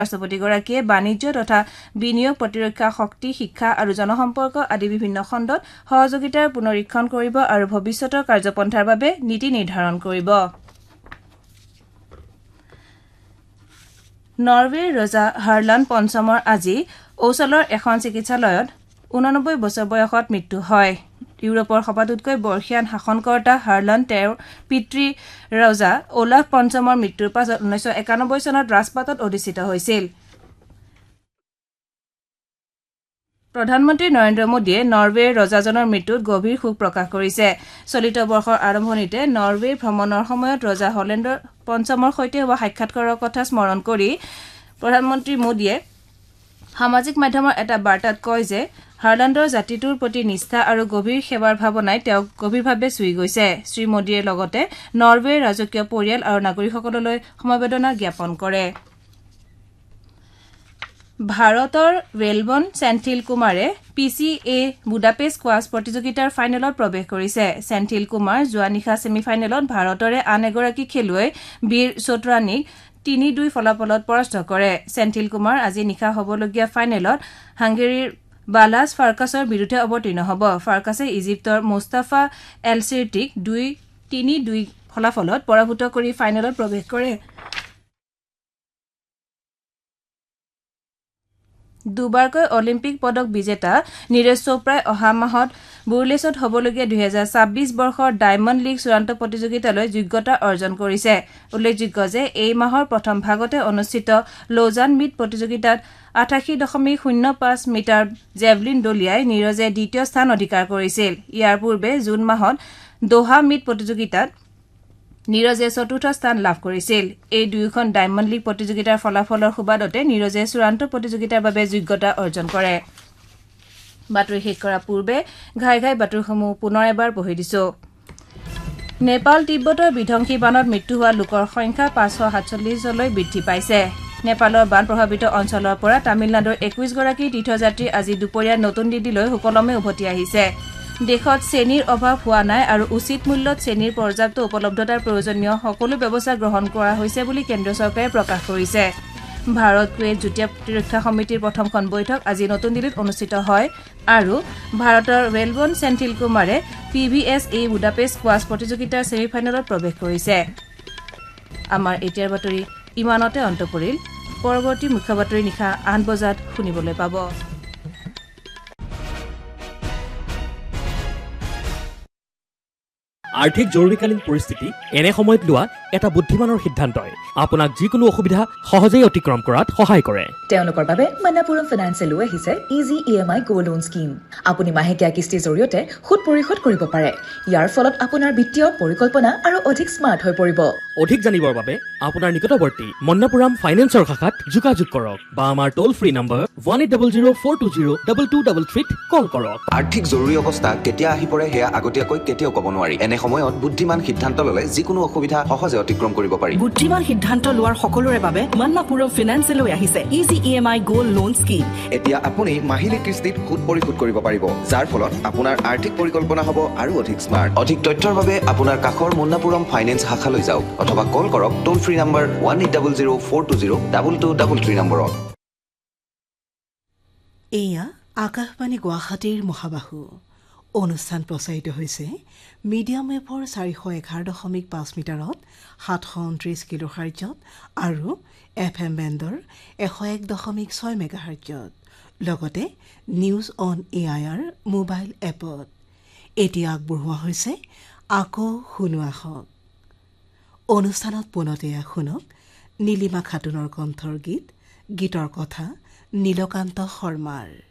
ৰাষ্ট্ৰপতিগৰাকীয়ে বাণিজ্য তথা বিনিয়োগ প্ৰতিৰক্ষা শক্তি শিক্ষা আৰু জনসম্পৰ্ক আদি বিভিন্ন খণ্ডত সহযোগিতাৰ পুনৰীক্ষণ কৰিব আৰু ভৱিষ্যতৰ কাৰ্যপন্থাৰ বাবে নীতি নিৰ্ধাৰণ কৰিব। নৰৱেৰ ৰজা হাৰ্লাণ্ড পঞ্চমৰ আজি ঔচলৰ এখন চিকিৎসালয়ত 89 বছৰ বয়সত মৃত্যু হয়। ইউৰোপৰ সবাতোতকৈ বৰ্ষীয়ান শাসনকৰ্তা হাৰ্লাণ্ড তেওঁৰ পিতৃ ৰজা ওলাফ পঞ্চমৰ মৃত্যুৰ পাছত 1991 চনত ৰাজপাটত অধিষ্ঠিত হৈছিল। প্ৰধানমন্ত্ৰী নৰেন্দ্ৰ মোদীয়ে নৰৱেৰ ৰজাজনৰ মৃত্যুত গভীৰ শোক প্ৰকাশ কৰিছে। চলিত বৰ্ষৰ আৰম্ভণিতে নৰৱে ভ্ৰমণৰ সময়ত ৰজা হলেণ্ডৰ পঞ্চমৰ সৈতে হোৱা সাক্ষাৎকাৰৰ কথা স্মৰণ কৰি প্ৰধানমন্ত্ৰী মোদীয়ে সামাজিক মাধ্যমৰ এটা বাৰ্তাত কয় যে হাৰ্লাণ্ডৰ জাতিটোৰ প্ৰতি নিষ্ঠা আৰু গভীৰ সেৱাৰ ভাৱনাই তেওঁক গভীৰভাৱে চুই গৈছে। শ্ৰীমোদীয়ে লগতে নৰৱেৰ ৰাজকীয় পৰিয়াল আৰু নাগৰিকসকললৈ সমবেদনা জ্ঞাপন কৰে। ভাৰতৰ ৱেলবন চেণ্থিল কুমাৰে PCA বুদাপেষ্ট স্কোৱাছ প্ৰতিযোগিতাৰ ফাইনেলত প্ৰৱেশ কৰিছে। চেণ্থিল কুমাৰ যোৱা নিশা ছেমিফাইনেলত ভাৰতৰে আন এগৰাকী খেলুৱৈ বীৰ চোটৰানীক ৩-২ ফলাফলত পৰাস্ত কৰে। চেণ্থিল কুমাৰ আজি নিশা হ'বলগীয়া ফাইনেলত হাংগেৰীৰ বালাজ ফাৰ্কাছৰ বিৰুদ্ধে অৱতীৰ্ণ হ'ব। ফাৰ্কাছে ইজিপ্তৰ মোষ্টাফা এলচিৰ্টিক 3-2 ফলাফলত পৰাভূত কৰি ফাইনেলত প্ৰৱেশ কৰে। দুবাৰকৈ অলিম্পিক পদক বিজেতা নীৰজ চোপ্ৰাই অহা মাহত বুৰলেছত হ'বলগীয়া 2026 বৰ্ষৰ ডায়মণ্ড লীগ চূড়ান্ত প্ৰতিযোগিতালৈ যোগ্যতা অৰ্জন কৰিছে। উল্লেখযোগ্য যে এই মাহৰ প্ৰথম ভাগতে অনুষ্ঠিত লৌজান মিট প্ৰতিযোগিতাত 88.05 মিটাৰ জেভলিন দলিয়াই নীৰজে দ্বিতীয় স্থান অধিকাৰ কৰিছিল। ইয়াৰ পূৰ্বে জুন মাহত দোহা মিট প্ৰতিযোগিতাত নীৰজে চতুৰ্থ স্থান লাভ কৰিছিল। এই দুয়োখন ডায়মণ্ড লীগ প্ৰতিযোগিতাৰ ফলাফলৰ সুবাদতে নীৰজে চূড়ান্ত প্ৰতিযোগিতাৰ বাবে যোগ্যতা অৰ্জন কৰে। বাতৰি শেষ কৰাৰ পূৰ্বে ঘাই বাতৰিসমূহ পুনৰ এবাৰ পঢ়ি দিছো। নেপাল তিব্বতৰ বিধ্বংসী বানত মৃত্যু হোৱা লোকৰ সংখ্যা 547লৈ বৃদ্ধি পাইছে। নেপালৰ বান প্ৰভাৱিত অঞ্চলৰ পৰা তামিলনাডুৰ 21 গৰাকী তীৰ্থযাত্ৰী আজি দুপৰীয়া নতুন দিল্লীলৈ সুকলমে উভতি আহিছে। দেশত চেনীৰ অভাৱ হোৱা নাই আৰু উচিত মূল্যত চেনীৰ পৰ্যাপ্ত উপলব্ধতাৰ প্ৰয়োজনীয় সকলো ব্যৱস্থা গ্ৰহণ কৰা হৈছে বুলি কেন্দ্ৰীয় চৰকাৰে প্ৰকাশ কৰিছে। ভাৰত কুৱেইট যুটীয়া প্ৰতিৰক্ষা সমিতিৰ প্ৰথমখন বৈঠক আজি নতুন দিল্লীত অনুষ্ঠিত হয় আৰু ভাৰতৰ ৱেলবন চেণ্থিল কুমাৰে PBSA বুদাপেষ্ট স্কোৱাছ প্ৰতিযোগিতাৰ ছেমিফাইনেলত প্ৰৱেশ কৰিছে। আমাৰ এতিয়াৰ বাতৰি ইমানতে অন্ত পৰিল। পৰৱৰ্তী মুখ্য বাতৰি নিশা 8 বজাত শুনিবলৈ পাব। আৰ্থিক জৰুৰীকালীন পৰিস্থিতি এনে সময়ত লোৱা এটা বুদ্ধিমানৰ সিদ্ধান্তই আপোনাক যিকোনো অসুবিধা সহজেই অতিক্ৰম কৰাত সহায় কৰে। তেওঁলোকৰ বাবে মন্নাপুৰম ফাইনেন্সে লৈ আহিছে ইজি EMI গো লোন স্কিম। আপুনি মাহেকীয়া কিস্তিৰ জৰিয়তে সুদ পৰিশোধ কৰিব পাৰে। ইয়াৰ ফলত আপোনাৰ বিত্তীয় পৰিকল্পনা আৰু অধিক স্মাৰ্ট হৈ পৰিব। অধিক জানিবৰ বাবে আপোনাৰ নিকটৱৰ্তী মন্নাপুৰম ফাইনেন্সৰ শাখাত যোগাযোগ কৰক বা আমাৰ টোল ফ্ৰী নম্বৰ 1800-420-2233 কল কৰক। আৰ্থিক জৰুৰী অৱস্থা কেতিয়া আহি পৰে সেয়া আগতীয়াকৈ কেতিয়াও ক'ব নোৱাৰি। এনে সময়ত বুদ্ধিমান সিদ্ধান্ত ল'লে যিকোনো অসুবিধা সহজে অতিক্ৰম কৰিব পাৰি। বুদ্ধিমান সিদ্ধান্ত লোৱাৰ সকলোৰে বাবে মন্নাপুৰম ফাইনেন্সে লৈ আহিছে ইজি EMI গো লোন স্কিম। এতিয়া আপুনি মাহিলী কিস্তিত সুদ পৰিশোধ কৰিব পাৰিব, যাৰ ফলত আপোনাৰ আৰ্থিক পৰিকল্পনা হ'ব আৰু অধিক স্মাৰ্ট। অধিক তথ্যৰ বাবে আপোনাৰ কাষৰ মন্নাপুৰম ফাইনেন্স শাখালৈ যাওক অথবা কল কৰক টোল ফ্ৰী নম্বৰ 1800-420-2233 নম্বৰত। এয়া আকাশবাণী গুৱাহাটীৰ মহাবাহু। অনুষ্ঠান প্ৰচাৰিত হৈছে মিডিয়াম ৱেভৰ 411.5 মিটাৰত 729 কিলোহাৰ্টজত আৰু FM বেণ্ডৰ 101.6 মেগাহাৰ্টজত, লগতে নিউজ অন AIR মোবাইল এপত। এতিয়া আগবঢ়োৱা হৈছে আকৌ শুনোৱা হওক। অনুষ্ঠানত পোনতেয়া শুনক নীলিমা খাতুনৰ কণ্ঠৰ গীতৰ কথা নীলকান্ত শৰ্মাৰ।